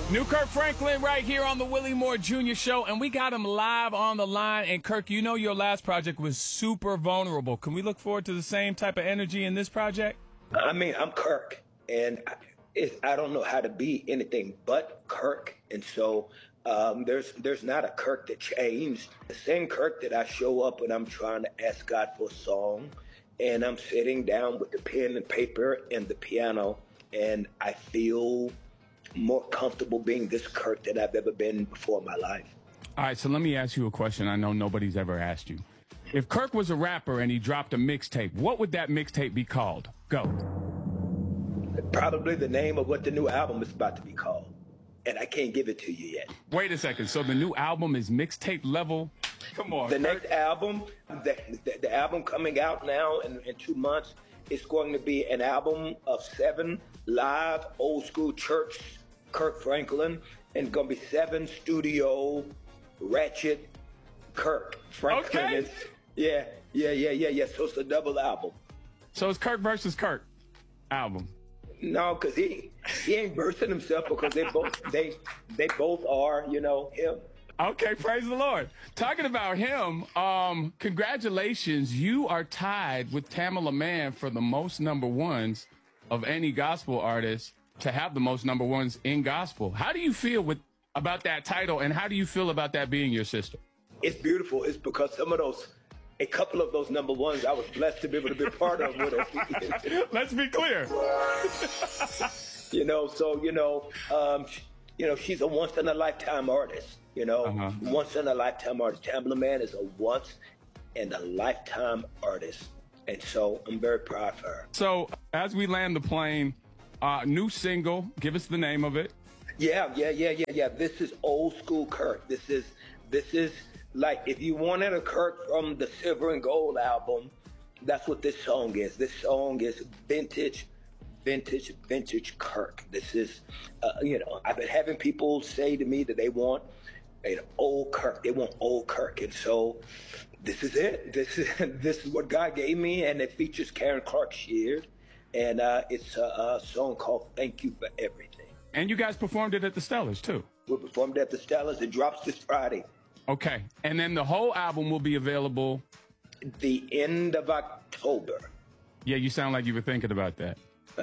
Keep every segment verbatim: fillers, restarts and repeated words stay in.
New Kirk Franklin right here on the Willie Moore Junior Show, and we got him live on the line. And Kirk, you know your last project was super vulnerable. Can we look forward to the same type of energy in this project? I mean, I'm Kirk, and I, it, I don't know how to be anything but Kirk. And so um, there's there's not a Kirk that changed. The same Kirk that I show up when I'm trying to ask God for a song, and I'm sitting down with the pen and paper and the piano, and I feel more comfortable being this Kirk than I've ever been before in my life. All right, so let me ask you a question I know nobody's ever asked you. If Kirk was a rapper and he dropped a mixtape, what would that mixtape be called? Go. Probably the name of what the new album is about to be called. And I can't give it to you yet. Wait a second. So the new album is mixtape level? Come on. The Kirk. Next album, the, the, the album coming out now in, in two months, is going to be an album of seven live old school church Kirk Franklin, and going to be seven studio ratchet Kirk Franklin. Okay. It's, yeah, yeah, yeah, yeah, yeah. So it's a double album. So it's Kirk versus Kirk album. No, because he he ain't versing himself because they both they they both are, you know, him. Okay, praise the Lord. Talking about him, um, congratulations. You are tied with Tamela Mann for the most number ones of any gospel artist to have the most number ones in gospel. How do you feel with about that title, and how do you feel about that being your sister? It's beautiful. It's because some of those, a couple of those number ones I was blessed to be able to be part of with her. Let's be clear. You know, so, you know, um, you know, she's a once-in-a-lifetime artist, you know, uh-huh. once-in-a-lifetime artist. Tamela Mann is a once-in-a-lifetime artist. And so I'm very proud of her. So as we land the plane, uh, new single, give us the name of it. Yeah, yeah, yeah, yeah, yeah. This is old school Kirk. This is, this is like, if you wanted a Kirk from the Silver and Gold album, that's what this song is. This song is vintage, vintage, vintage Kirk. This is, uh, you know, I've been having people say to me that they want an old Kirk. They want old Kirk. And so this is it. This is this is what God gave me, and it features Karen Clark Sheard, and uh, it's a, a song called "Thank You for Everything." And you guys performed it at the Stellars too. We performed at the Stellars. It drops this Friday. Okay, and then the whole album will be available the end of October. Yeah, you sound like you were thinking about that.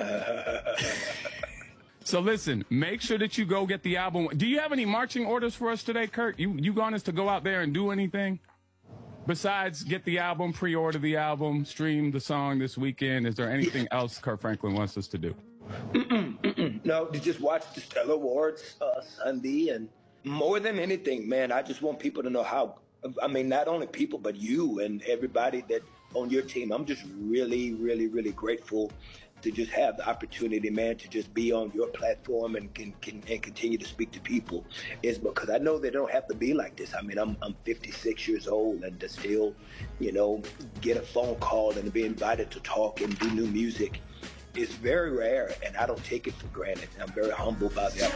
So listen, make sure that you go get the album. Do you have any marching orders for us today, Kirk? You you want us to go out there and do anything besides get the album, pre-order the album, stream the song this weekend? Is there anything else Kirk Franklin wants us to do? Mm-mm, mm-mm. No, to just watch the Stellar Awards uh, Sunday, and more than anything, man, I just want people to know how. I mean, not only people, but you and everybody that on your team. I'm just really, really, really grateful to just have the opportunity, man, to just be on your platform and can, can and continue to speak to people. Is because I know they don't have to be like this. I mean, I'm I'm fifty-six years old, and to still, you know, get a phone call and to be invited to talk and do new music is very rare, and I don't take it for granted. I'm very humbled by the opportunity.